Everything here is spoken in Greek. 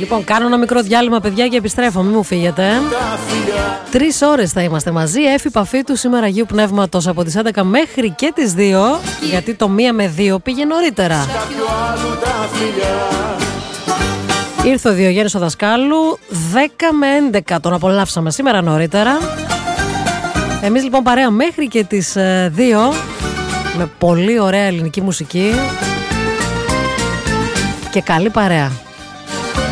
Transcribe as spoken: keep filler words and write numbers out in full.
Λοιπόν, κάνω ένα μικρό διάλειμμα, παιδιά, και επιστρέφω. Μην μου φύγετε. Τρεις ώρες θα είμαστε μαζί. Έφη Παφίτου σήμερα Αγίου Πνεύματος από τις έντεκα μέχρι και τις δύο. Γιατί το μία με δύο πήγε νωρίτερα. Ήρθε ο Διογέννης ο Δασκάλου. δέκα με έντεκα τον απολαύσαμε σήμερα νωρίτερα. Εμείς λοιπόν παρέα μέχρι και τις δύο. Με πολύ ωραία ελληνική μουσική. Και καλή παρέα.